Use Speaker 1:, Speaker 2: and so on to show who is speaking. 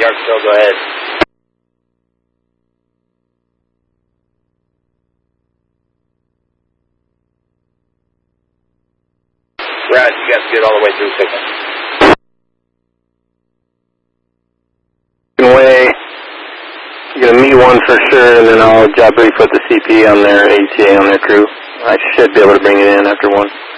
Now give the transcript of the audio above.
Speaker 1: Arkansas, go ahead. Right, you guys get all the way through signal.
Speaker 2: Way, you're going to meet one for sure, and then I'll job brief with the CP on their ATA on their crew. I should be able to bring it in after one.